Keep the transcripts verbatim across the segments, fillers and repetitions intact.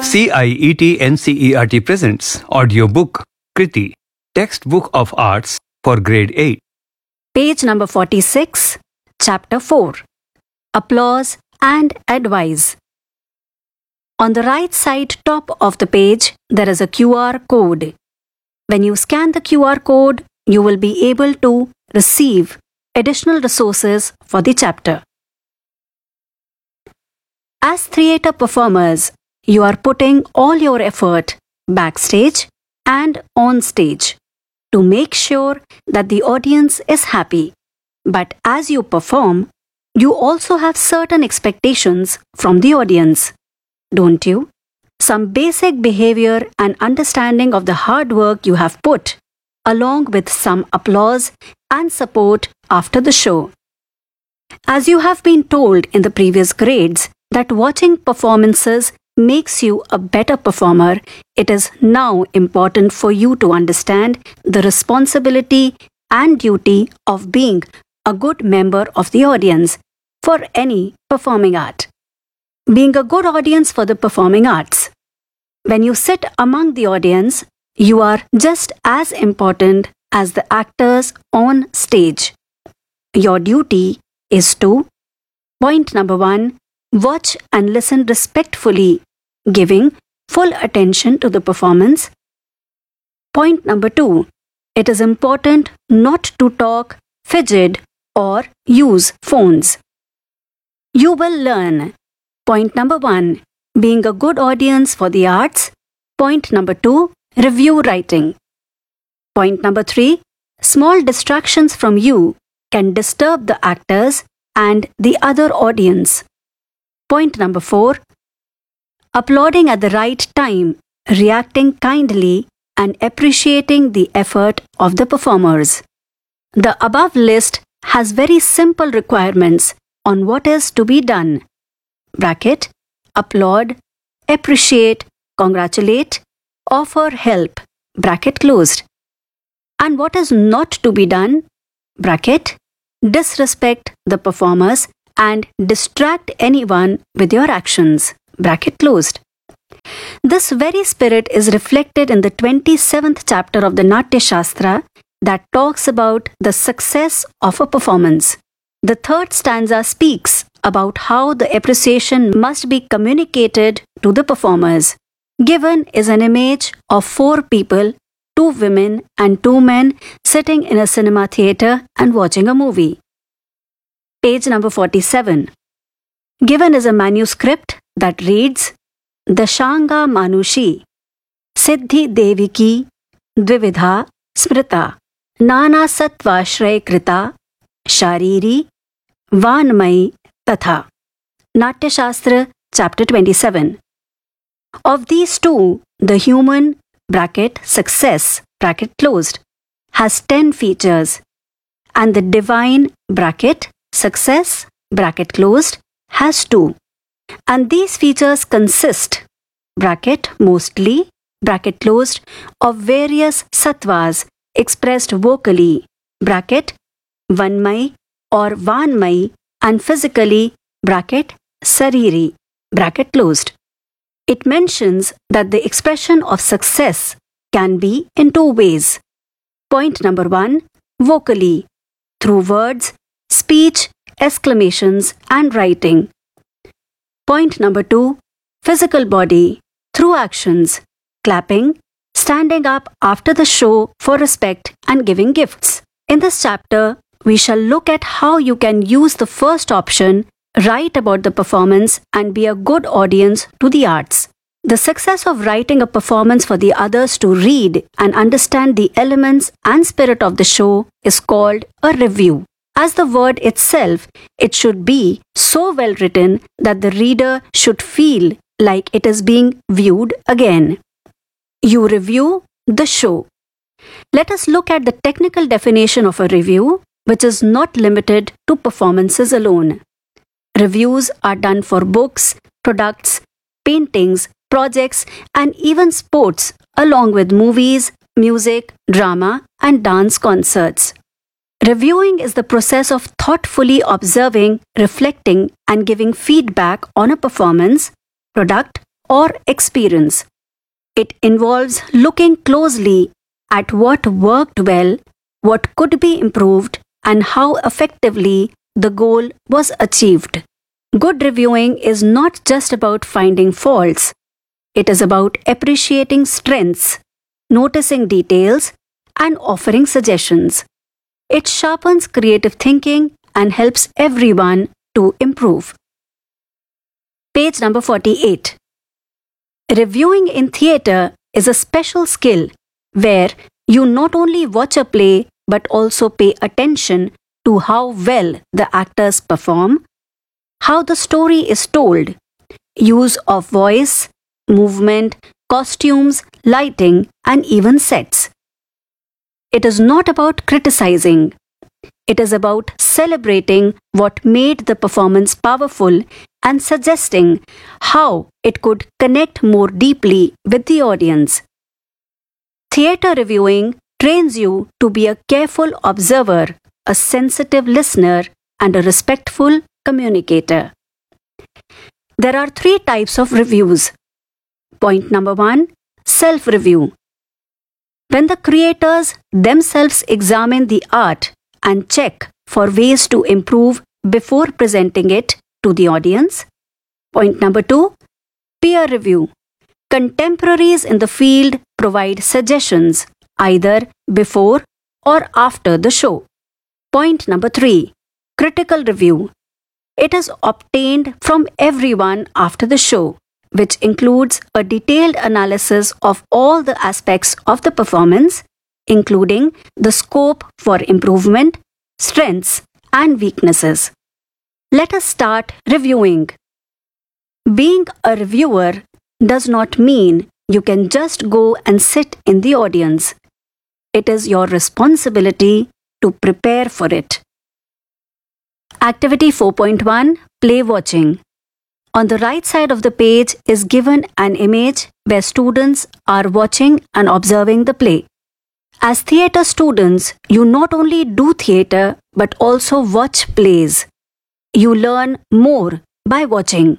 C I E T N C E R T presents audiobook Kriti, Textbook of Arts for Grade eight. Page number forty-six, Chapter four. Applause and Advice. On the right side top of the page, there is a Q R code. When you scan the Q R code, you will be able to receive additional resources for the chapter. As theatre performers, you are putting all your effort backstage and on stage to make sure that the audience is happy. But as you perform, you also have certain expectations from the audience, don't you? Some basic behavior and understanding of the hard work you have put, along with some applause and support after the show. As you have been told in the previous grades that watching performances makes you a better performer, it is now important for you to understand the responsibility and duty of being a good member of the audience for any performing art. Being a good audience for the performing arts. When you sit among the audience, you are just as important as the actors on stage. Your duty is to: point number one, watch and listen respectfully, giving full attention to the performance. Point number two, it is important not to talk, fidget, or use phones. You will learn: point number one, being a good audience for the arts. Point number two, review writing. Point number three, small distractions from you can disturb the actors and the other audience. Point number four, applauding at the right time, reacting kindly, and appreciating the effort of the performers. The above list has very simple requirements on what is to be done. Bracket, applaud, appreciate, congratulate, offer help, bracket closed. And what is not to be done? Bracket, disrespect the performers and distract anyone with your actions, bracket closed. This very spirit is reflected in the twenty-seventh chapter of the Natya Shastra that talks about the success of a performance. The third stanza speaks about how the appreciation must be communicated to the performers. Given is an image of four people, two women and two men sitting in a cinema theatre and watching a movie. Page number forty-seven. Given is a manuscript that reads: Dashanga Manushi, Siddhi Deviki, Dvividha Smrita, Nana Satvashray Krita, Shariri, Vanmai Tatha. Natya Shastra, chapter twenty-seven. Of these two, the human, bracket success, bracket closed, has ten features, and the divine, bracket success, bracket closed, has two. And these features consist, bracket mostly, bracket closed, of various sattvas expressed vocally, bracket vanmai or vanmai, and physically, bracket sariri, bracket closed. It mentions that the expression of success can be in two ways. Point number one, vocally, through words, speech, exclamations, and writing. Point number two, physical body, through actions, clapping, standing up after the show for respect, and giving gifts. In this chapter, we shall look at how you can use the first option, write about the performance, and be a good audience to the arts. The success of writing a performance for the others to read and understand the elements and spirit of the show is called a review. As the word itself, it should be so well written that the reader should feel like it is being viewed again. You review the show. Let us look at the technical definition of a review, which is not limited to performances alone. Reviews are done for books, products, paintings, projects, and even sports, along with movies, music, drama, and dance concerts. Reviewing is the process of thoughtfully observing, reflecting, and giving feedback on a performance, product, or experience. It involves looking closely at what worked well, what could be improved, and how effectively the goal was achieved. Good reviewing is not just about finding faults. It is about appreciating strengths, noticing details, and offering suggestions. It sharpens creative thinking and helps everyone to improve. Page number forty-eight. Reviewing in theatre is a special skill where you not only watch a play but also pay attention to how well the actors perform, how the story is told, use of voice, movement, costumes, lighting, and even sets. It is not about criticizing. It is about celebrating what made the performance powerful and suggesting how it could connect more deeply with the audience. Theatre reviewing trains you to be a careful observer, a sensitive listener, and a respectful communicator. There are three types of reviews. Point number one, self-review. When the creators themselves examine the art and check for ways to improve before presenting it to the audience. Point number two, peer review. Contemporaries in the field provide suggestions either before or after the show. Point number three, critical review. It is obtained from everyone after the show, which includes a detailed analysis of all the aspects of the performance, including the scope for improvement, strengths, and weaknesses. Let us start reviewing. Being a reviewer does not mean you can just go and sit in the audience. It is your responsibility to prepare for it. Activity four point one, Play Watching. On the right side of the page is given an image where students are watching and observing the play. As theatre students, you not only do theatre but also watch plays. You learn more by watching.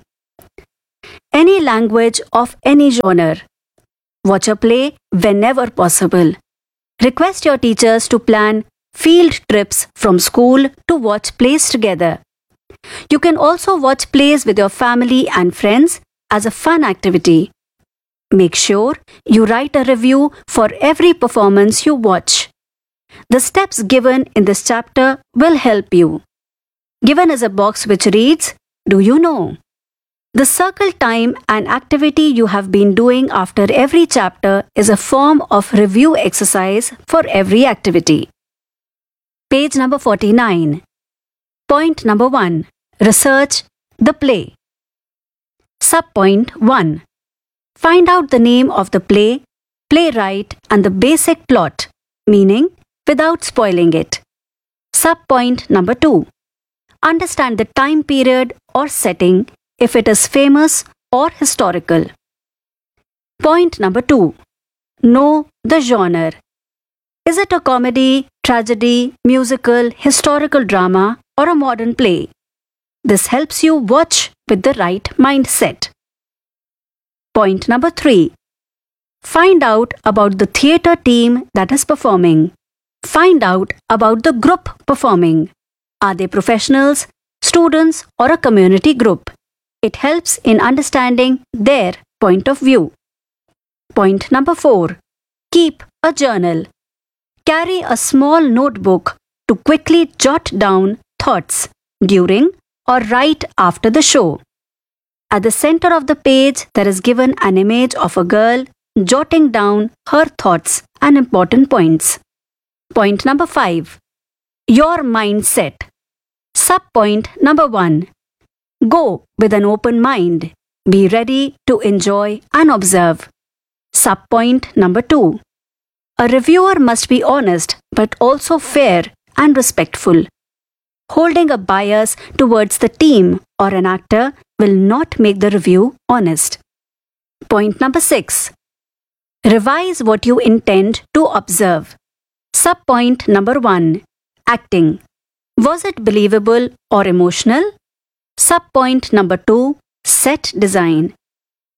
Any language of any genre. Watch a play whenever possible. Request your teachers to plan field trips from school to watch plays together. You can also watch plays with your family and friends as a fun activity. Make sure you write a review for every performance you watch. The steps given in this chapter will help you. Given is a box which reads, "Do you know?" The circle time and activity you have been doing after every chapter is a form of review exercise for every activity. Page number forty-nine. Point number one. Research the play. Subpoint one. Find out the name of the play, playwright, and the basic plot, meaning without spoiling it. Subpoint number two. Understand the time period or setting if it is famous or historical. Point number two. Know the genre. Is it a comedy, tragedy, musical, historical drama, or a modern play? This helps you watch with the right mindset. Point number three. Find out about the theatre team that is performing. Find out about the group performing. Are they professionals, students, or a community group? It helps in understanding their point of view. Point number four. Keep a journal. Carry a small notebook to quickly jot down thoughts during or right after the show. At the center of the page, there is given an image of a girl jotting down her thoughts and important points. Point number five. Your mindset. Subpoint number one. Go with an open mind. Be ready to enjoy and observe. Subpoint number two. A reviewer must be honest but also fair and respectful. Holding a bias towards the team or an actor will not make the review honest. Point number six. Revise what you intend to observe. Subpoint number one. Acting. Was it believable or emotional? Subpoint number two. Set design.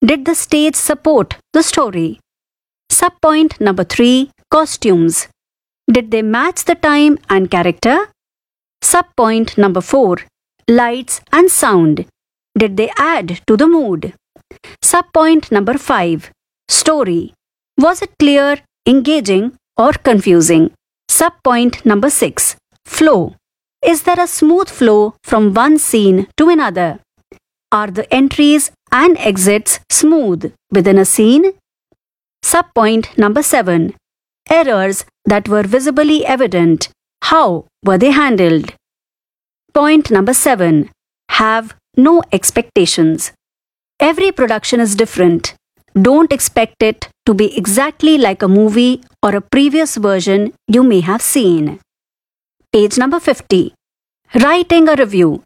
Did the stage support the story? Subpoint number three, costumes. Did they match the time and character? Subpoint number four, lights and sound. Did they add to the mood? Subpoint number five, story. Was it clear, engaging, or confusing? Subpoint number six, flow. Is there a smooth flow from one scene to another? Are the entries and exits smooth within a scene? Subpoint number seven, errors that were visibly evident. How were they handled? Point number seven, have no expectations. Every production is different. Don't expect it to be exactly like a movie or a previous version you may have seen. Page number fifty. Writing a review.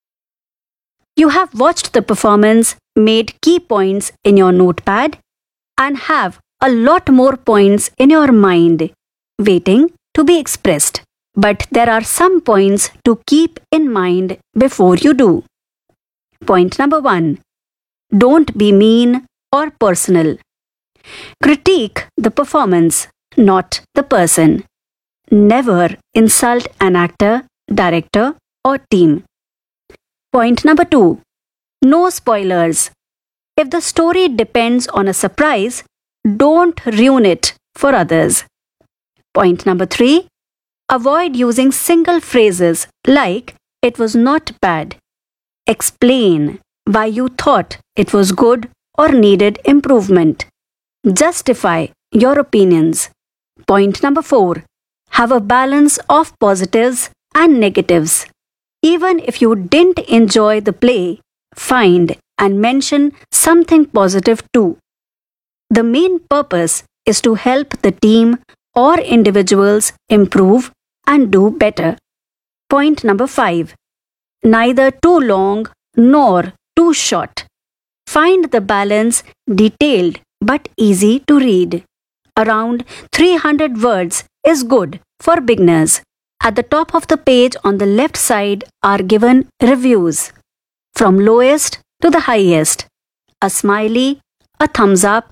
You have watched the performance, made key points in your notepad, and have a lot more points in your mind waiting to be expressed. But there are some points to keep in mind before you do. Point number one. Don't be mean or personal. Critique the performance, not the person. Never insult an actor, director, or team. Point number two. No spoilers. If the story depends on a surprise, don't ruin it for others. Point number three. Avoid using single phrases like, it was not bad. Explain why you thought it was good or needed improvement. Justify your opinions. Point number four. Have a balance of positives and negatives. Even if you didn't enjoy the play, find and mention something positive too. The main purpose is to help the team or individuals improve and do better. Point number five. Neither too long nor too short. Find the balance, detailed but easy to read. Around three hundred words is good for beginners. At the top of the page on the left side are given reviews, from lowest to the highest. A smiley, a thumbs up,